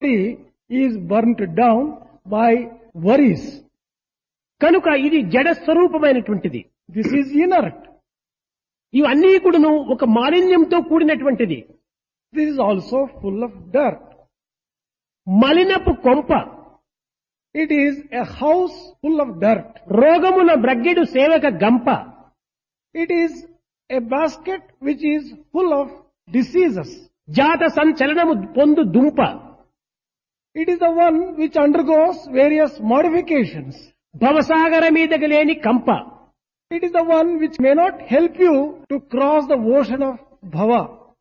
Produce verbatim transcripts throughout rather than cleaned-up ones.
is burnt down by worries. కనుక ఇది జడ స్వరూపమైనటువంటిది. This is inert. ఇవన్నీ కూడాను ఒక మాలిన్యంతో కూడినటువంటిది. This is also full of dirt. మలినపు కొంప. It is a house full of dirt. రోగమున బ్రగ్గెడు సేవక గంప. It is a basket which is full of diseases. జాత సంచలనము పొందు దుంప. It is the one which undergoes various modifications. భవసాగర మీదకి లేని కంప. It is the one which may not help you to cross the ocean of Bhava.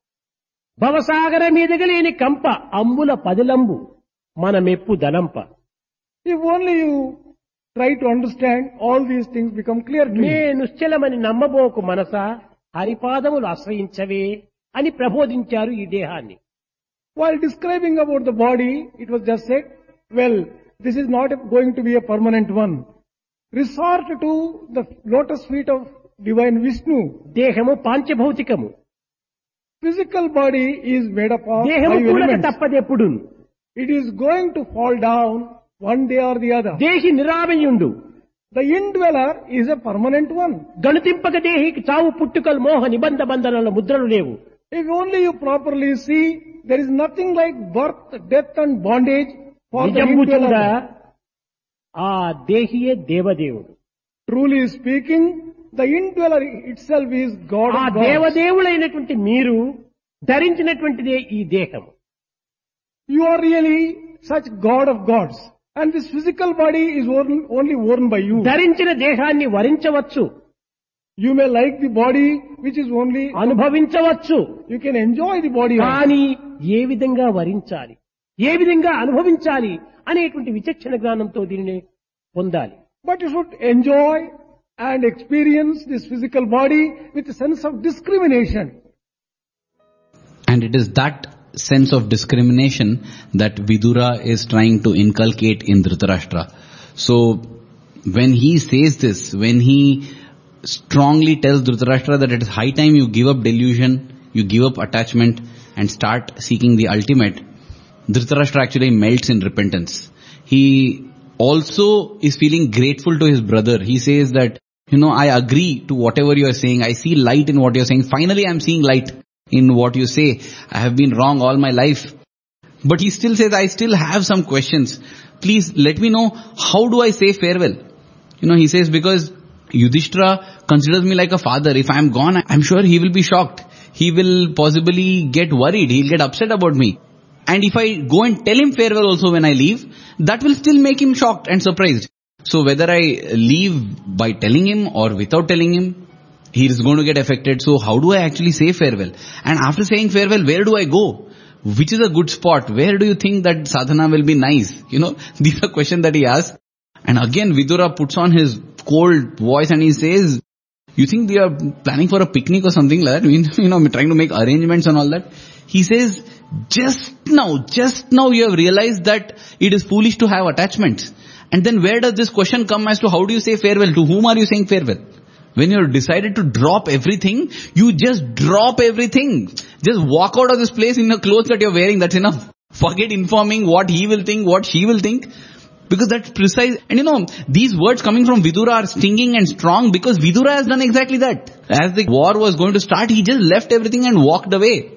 భవసాగర మీదకి లేని కంప అంబుల పదిలంబు మన మెప్పు దలంప. If only you try to understand, all these things become clear to you. నే నిశ్చలమని నమ్మబోకు మనసా హరిపాదములు ఆశ్రయించవే అని ప్రబోధించారు ఈ దేహాన్ని. While describing about the body, it was just said, well, this is not going to be a permanent one. Resort to the lotus feet of divine Vishnu. దేహము పాంచభౌతికము. Physical body is made up of దేహము five కూడక elements. తప్పదెప్పుడు. It is going to fall down one day or the other. దేహి నిరామయుండు. The indweller is a permanent one. గణతింపక దేహికి చావు పుట్టుకలు మోహ నిబంధ బంధనల ముద్రలు లేవు. If only you properly see, there is nothing like birth, death and bondage for the నిజంబు చూడ indweller. ఆ దేహియే దేవదేవుడు. Truly speaking, the indweller itself is God ఆ of gods. దేవదేవులైనటువంటి మీరు ధరించినటువంటిదే ఈ దేహం. You are really such God of gods. And this physical body is worn, only worn by you. ధరించిన దేహాన్ని వరించవచ్చు, You may like the body which is only, అనుభవించవచ్చు. you can enjoy the body. also. కానీ ఏ విధంగా వరించాలి, ఏ విధంగా అనుభవించాలి అనేటువంటి విచక్షణ జ్ఞానంతో దీనిని పొందాలి. But you should enjoy and experience this physical body with a sense of discrimination. And it is that sense of discrimination that Vidura is trying to inculcate in Dhritarashtra. So when he says this, when he strongly tells Dhritarashtra that it is high time you give up delusion, you give up attachment and start seeking the ultimate, Dhritarashtra actually melts in repentance. He also is feeling grateful to his brother. He says that, you know, I agree to whatever you are saying. I see light in what you are saying. Finally I am seeing light in what you say. I have been wrong all my life. But he still says, I still have some questions. Please let me know, how do I say farewell? You know, he says, because Yudhishthira considers me like a father. If I am gone, I am sure he will be shocked. He will possibly get worried. He will get upset about me. And if I go and tell him farewell also when I leave, that will still make him shocked and surprised. So whether I leave by telling him or without telling him, he is going to get affected. So how do I actually say farewell? And after saying farewell, where do I go? Which is a good spot? Where do you think that sadhana will be nice? You know, these are questions that he asks. And again, Vidura puts on his cold voice and he says, you think they are planning for a picnic or something like that? You know, trying to make arrangements and all that. He says, just now, just now you have realized that it is foolish to have attachments. And then where does this question come as to how do you say farewell? To whom are you saying farewell? When you have decided to drop everything, you just drop everything. Just walk out of this place in the clothes that you are wearing. That's enough. Forget informing what he will think, what she will think. Because that's precise. And you know, these words coming from Vidura are stinging and strong because Vidura has done exactly that. As the war was going to start, he just left everything and walked away.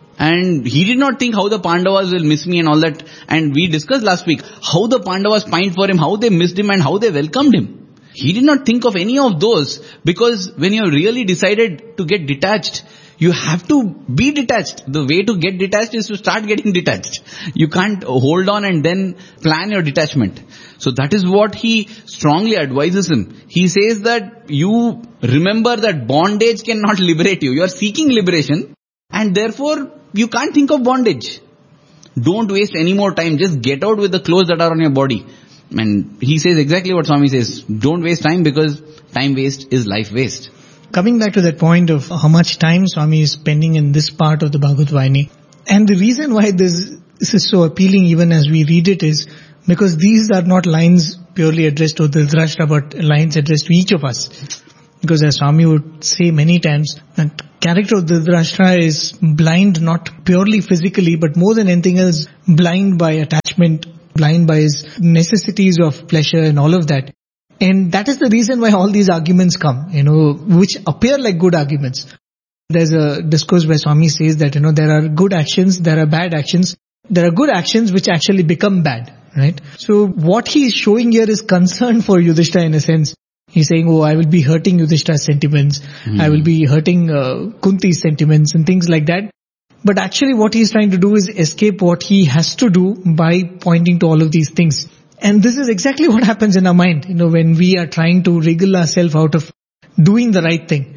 And he did not think how the Pandavas will miss me and all that. And we discussed last week how the Pandavas pined for him, how they missed him and how they welcomed him. He did not think of any of those, because when you have really decided to get detached, you have to be detached. The way to get detached is to start getting detached. You can't hold on and then plan your detachment. So that is what he strongly advises him. He says that you remember that bondage cannot liberate you. You are seeking liberation and therefore you can't think of bondage. Don't waste any more time. Just get out with the clothes that are on your body. And he says exactly what Swami says. Don't waste time, because time waste is life waste. Coming back to that point of how much time Swami is spending in this part of the Bhagavad Vayani, and the reason why this, this is so appealing even as we read it is because these are not lines purely addressed to Dhritarashtra, but lines addressed to each of us. Because as Swami would say many times, that character of Dhritarashtra is blind not purely physically, but more than anything else, blind by attachment, blind by his necessities of pleasure and all of that. And that is the reason why all these arguments come, you know, which appear like good arguments. There's a discourse where Swami says that, you know, there are good actions, there are bad actions. There are good actions which actually become bad, right? So what he is showing here is concern for Yudhishthira in a sense. He's saying, oh, I will be hurting Yudhishthira's sentiments. Mm. I will be hurting uh, Kunti's sentiments and things like that. But actually what he's trying to do is escape what he has to do by pointing to all of these things. And this is exactly what happens in our mind, you know, when we are trying to wriggle ourselves out of doing the right thing.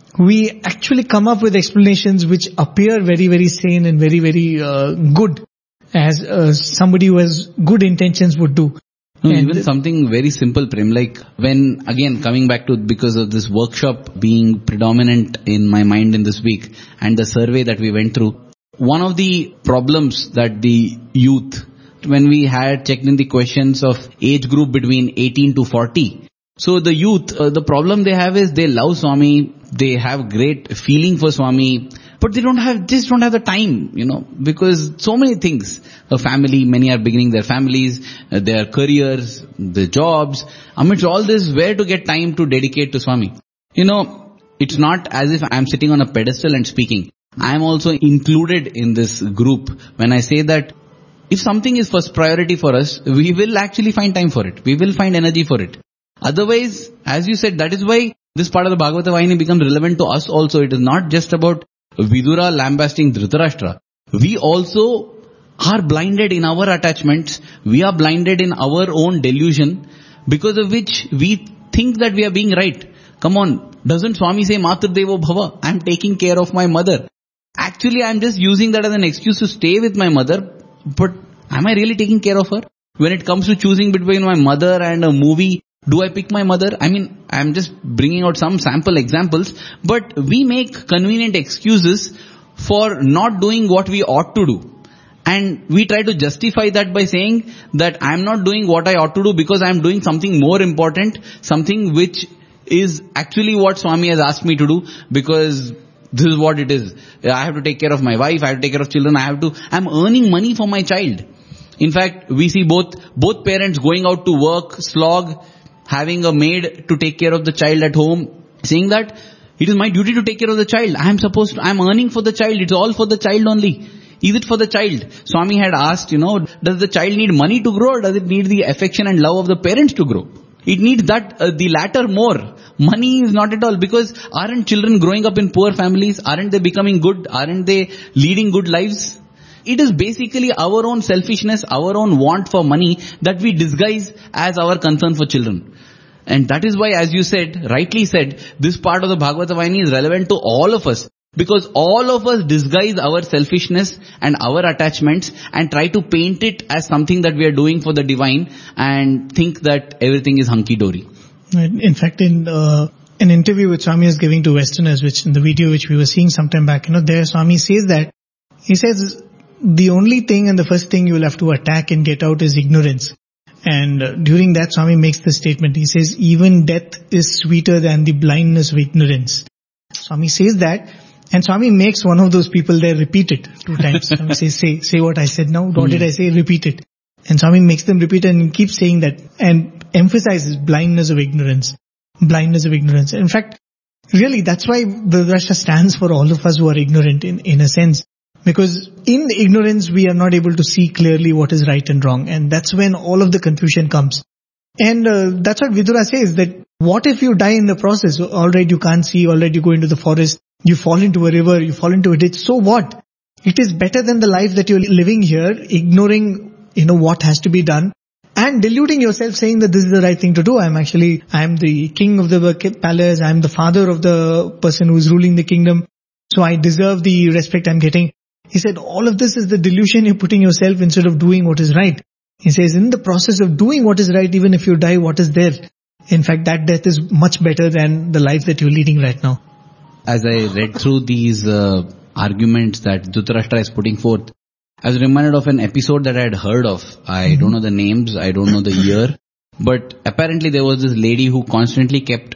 We actually come up with explanations which appear very, very sane and very, very uh, good, as uh, somebody who has good intentions would do. No, even something very simple, Prem, like when, again, coming back to, because of this workshop being predominant in my mind in this week and the survey that we went through, one of the problems that the youth, when we had checked in the questions of age group between eighteen to forty, so the youth, uh, the problem they have is they love Swami, they have great feeling for Swami, but they don't have, just don't have the time, you know, because so many things. A family, many are beginning their families, uh, their careers, the jobs. Amidst all this, where to get time to dedicate to Swami? You know, it's not as if I'm sitting on a pedestal and speaking. I'm also included in this group when I say that if something is first priority for us, we will actually find time for it. We will find energy for it. Otherwise, as you said, that is why this part of the Bhagavata Vahini becomes relevant to us also. It is not just about Vidura lambasting Dhritarashtra. We also are blinded in our attachments. We are blinded in our own delusion, because of which we think that we are being right. Come on, doesn't Swami say Matru Devo Bhava? I am taking care of my mother. Actually, I am just using that as an excuse to stay with my mother. But am I really taking care of her? When it comes to choosing between my mother and a movie, do I pick my mother? I mean, I'm just bringing out some sample examples, but we make convenient excuses for not doing what we ought to do. And we try to justify that by saying that I'm not doing what I ought to do because I'm doing something more important, something which is actually what Swami has asked me to do, because this is what it is. I have to take care of my wife, I have to take care of children, I have to, I'm earning money for my child. In fact, we see both, both parents going out to work, slog, having a maid to take care of the child at home, saying that it is my duty to take care of the child. I am supposed to, I am earning for the child. It's all for the child only. Is it for the child? Swami had asked, you know, does the child need money to grow, or does it need the affection and love of the parents to grow? It needs that, uh, the latter more. Money is not at all, because aren't children growing up in poor families? Aren't they becoming good? Aren't they leading good lives? It is basically our own selfishness, our own want for money that we disguise as our concern for children. And that is why, as you said, rightly said, this part of the Bhagavata Vahini is relevant to all of us. Because all of us disguise our selfishness and our attachments and try to paint it as something that we are doing for the divine and think that everything is hunky-dory. In fact, in uh, an interview which Swami is giving to Westerners, which in the video which we were seeing sometime back, you know, there Swami says that, he says, the only thing and the first thing you will have to attack and get out is ignorance. And uh, during that, Swami makes the statement. He says, even death is sweeter than the blindness of ignorance. Swami says that, and Swami makes one of those people there repeat it two times. Swami says, say, say what I said now. What did I say? Repeat it. And Swami makes them repeat it and keeps saying that and emphasizes blindness of ignorance. Blindness of ignorance. In fact, really, that's why the Dhritarashtra stands for all of us who are ignorant in, in a sense. Because in ignorance, we are not able to see clearly what is right and wrong. And that's when all of the confusion comes. And uh, that's what Vidura says, that what if you die in the process? Alright, you can't see, alright, you go into the forest, you fall into a river, you fall into a ditch. So what? It is better than the life that you're living here, ignoring, you know, what has to be done. And deluding yourself, saying that this is the right thing to do. I'm actually, I'm the king of the palace, I'm the father of the person who is ruling the kingdom. So I deserve the respect I'm getting. He said, all of this is the delusion you're putting yourself instead of doing what is right. He says, in the process of doing what is right, even if you die, what is there? In fact, that death is much better than the life that you're leading right now. As I read through these uh, arguments that Dhritarashtra is putting forth, I was reminded of an episode that I had heard of. I mm-hmm. don't know the names, I don't know the year, but apparently there was this lady who constantly kept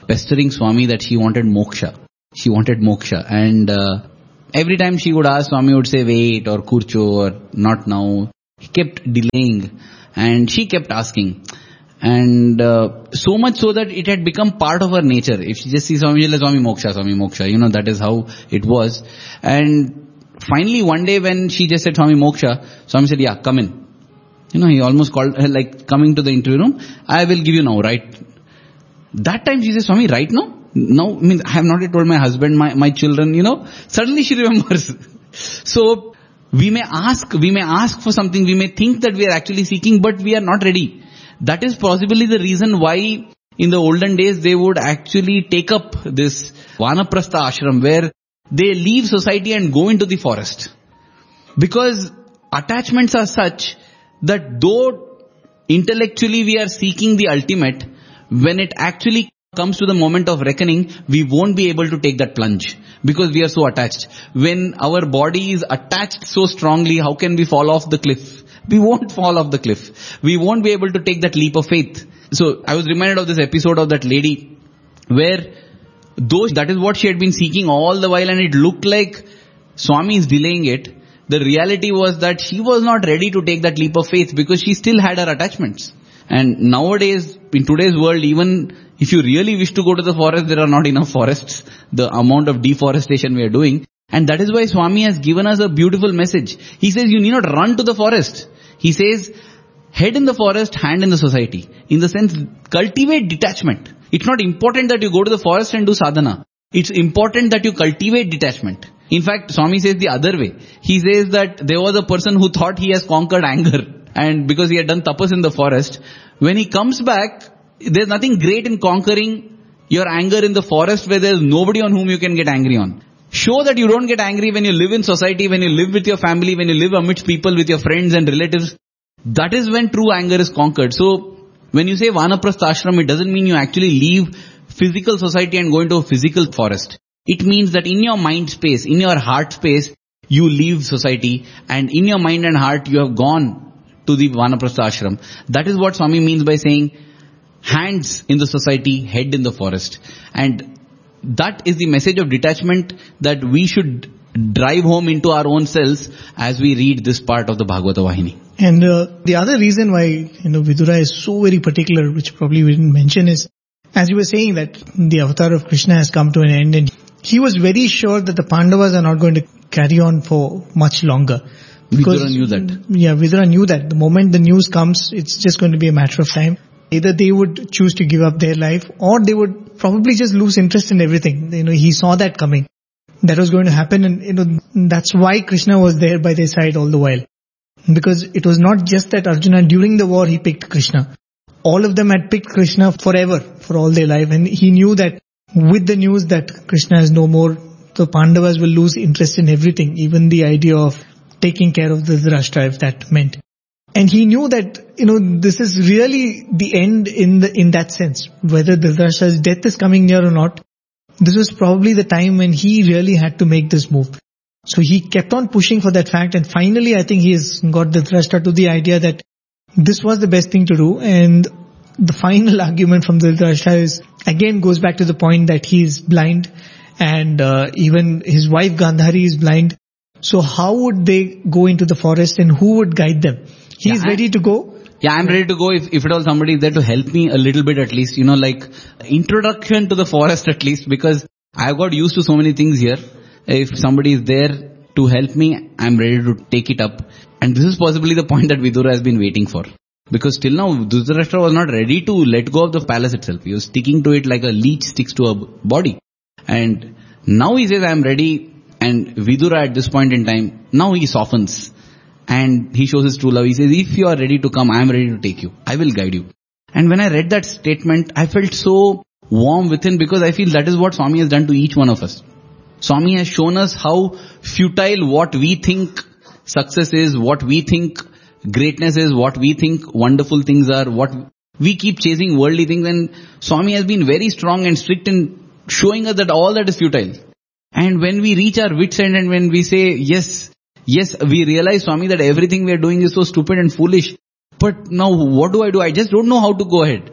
pestering Swami that she wanted moksha. She wanted moksha. And uh, every time she would ask, Swami would say, wait, or kurcho, or not now. He kept delaying. And she kept asking. And uh, so much so that it had become part of her nature. If she just sees Swami, she'll say, Swami moksha, Swami moksha. You know, that is how it was. And finally one day when she just said, Swami moksha, Swami said, yeah, come in. You know, he almost called her like coming to the interview room. I will give you now, right? That time she said, Swami, right now? No, I mean, I have not yet told my husband, my, my children, you know. Suddenly she remembers. So, we may ask, we may ask for something, we may think that we are actually seeking, but we are not ready. That is possibly the reason why in the olden days they would actually take up this Vanaprastha ashram where they leave society and go into the forest. Because attachments are such that though intellectually we are seeking the ultimate, when it actually comes to the moment of reckoning, we won't be able to take that plunge because we are so attached. When our body is attached so strongly, how can we fall off the cliff? We won't fall off the cliff. We won't be able to take that leap of faith. So I was reminded of this episode of that lady where though that is what she had been seeking all the while and it looked like Swami is delaying it, the reality was that she was not ready to take that leap of faith because she still had her attachments. And nowadays, in today's world, even if you really wish to go to the forest, there are not enough forests. The amount of deforestation we are doing. And that is why Swami has given us a beautiful message. He says you need not run to the forest. He says, head in the forest, hand in the society. In the sense, cultivate detachment. It's not important that you go to the forest and do sadhana. It's important that you cultivate detachment. In fact, Swami says the other way. He says that there was a person who thought he has conquered anger. And because he had done tapas in the forest, when he comes back, there's nothing great in conquering your anger in the forest where there's nobody on whom you can get angry on. Show that you don't get angry when you live in society, when you live with your family, when you live amidst people with your friends and relatives. That is when true anger is conquered. So, when you say Vanaprastha ashram, it doesn't mean you actually leave physical society and go into a physical forest. It means that in your mind space, in your heart space, you leave society and in your mind and heart you have gone to the Vanaprastha ashram. That is what Swami means by saying hands in the society, head in the forest. And that is the message of detachment that we should drive home into our own selves as we read this part of the Bhagavata Vahini. And uh, the other reason why, you know, Vidura is so very particular, which probably we didn't mention, is, as you were saying, that the avatar of Krishna has come to an end and he was very sure that the Pandavas are not going to carry on for much longer. Because, Vidura knew that. Yeah, Vidura knew that. The moment the news comes, it's just going to be a matter of time. Either they would choose to give up their life or they would probably just lose interest in everything. You know, he saw that coming. That was going to happen, and you know, that's why Krishna was there by their side all the while. Because it was not just that Arjuna, during the war, he picked Krishna. All of them had picked Krishna forever, for all their life. And he knew that with the news that Krishna is no more, the Pandavas will lose interest in everything, even the idea of taking care of the Dhritarashtra, if that meant. And he knew that, you know, this is really the end in the in that sense. Whether Dhritarashtra's death is coming near or not, this was probably the time when he really had to make this move. So he kept on pushing for that fact, and finally I think he has got Dhritarashtra to the idea that this was the best thing to do. And the final argument from Dhritarashtra is, again goes back to the point that he is blind, and uh, even his wife Gandhari is blind. So how would they go into the forest and who would guide them? He yeah, is ready to go. Yeah, I'm ready to go if, if at all somebody is there to help me a little bit at least, you know, like introduction to the forest at least, because I've got used to so many things here. If somebody is there to help me, I'm ready to take it up. And this is possibly the point that Vidura has been waiting for. Because till now, Dhritarashtra was not ready to let go of the palace itself. He was sticking to it like a leech sticks to a body. And now he says, I'm ready. And Vidura at this point in time, now he softens. And he shows his true love. He says, if you are ready to come, I am ready to take you. I will guide you. And when I read that statement, I felt so warm within, because I feel that is what Swami has done to each one of us. Swami has shown us how futile what we think success is, what we think greatness is, what we think wonderful things are, what we keep chasing worldly things. And Swami has been very strong and strict in showing us that all that is futile. And when we reach our wit's end and when we say, yes, yes, we realize, Swami, that everything we are doing is so stupid and foolish. But now what do I do? I just don't know how to go ahead.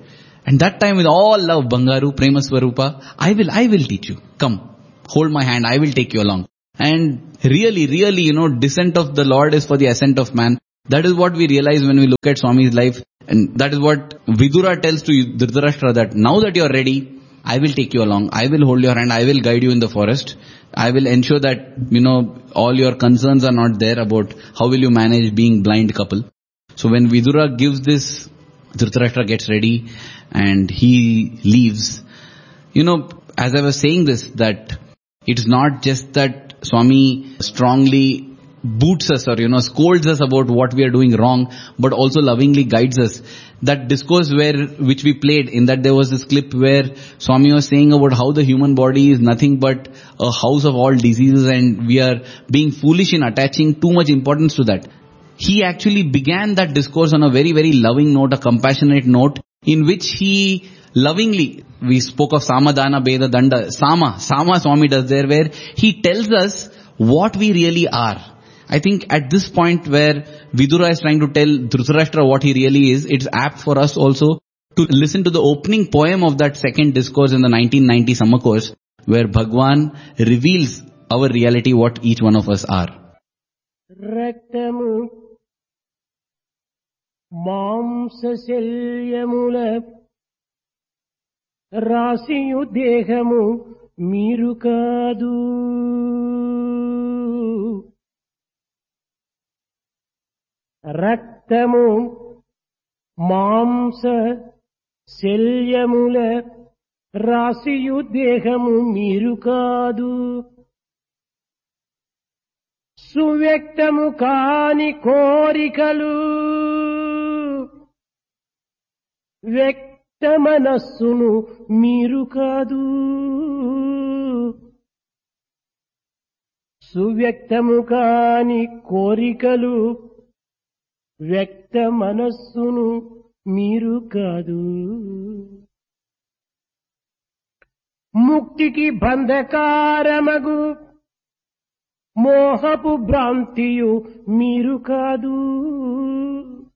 And that time with all love, Bangaru, Prema Swarupa, I will, I will teach you. Come, hold my hand, I will take you along. And really, really, you know, descent of the Lord is for the ascent of man. That is what we realize when we look at Swami's life. And that is what Vidura tells to Dhritarashtra, that now that you are ready, I will take you along. I will hold your hand. I will guide you in the forest. I will ensure that, you know, all your concerns are not there about how will you manage being blind couple. So when Vidura gives this, Dhritarashtra gets ready and he leaves. You know, as I was saying this, that it's not just that Swami strongly boots us or, you know, scolds us about what we are doing wrong, but also lovingly guides us. That discourse where, which we played, in that there was this clip where Swami was saying about how the human body is nothing but a house of all diseases and we are being foolish in attaching too much importance to that. He actually began that discourse on a very, very loving note, a compassionate note, in which he lovingly, we spoke of Samadana, Beda, Danda, Sama, Sama Swami does there, where he tells us what we really are. I think at this point where Vidura is trying to tell Dhritarashtra what he really is, it's apt for us also to listen to the opening poem of that second discourse in the nineteen ninety summer course, where Bhagwan reveals our reality, what each one of us are. Raktamu Mamsa Selyamula Rasiyu Dehamu Mirukadu Raktamu Mamsa Selyamula Rasiyu Dehamu Mirukadu Suvyaktamu Kani Korikalu Vyaktamanassunu Mirukadu Suvyaktamu Kani Korikalu Vyakta manassunu Miru Kadu Muktiki Bandhakaramagu Mohapu Brantiyu Miru Kadu